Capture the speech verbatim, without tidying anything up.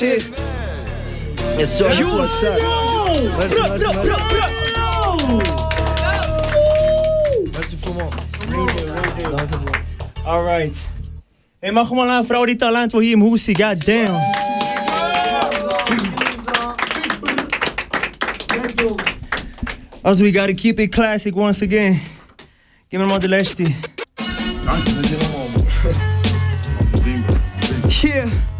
dicht. En zo het wat zat. Merci, merci, merci. Merci voor me. Alright. Hey, mag gewoon aan vrouw die talent voor hier in Hoesie, god damn. As we gotta keep it classic once again. Give me more Leshti. Yeah.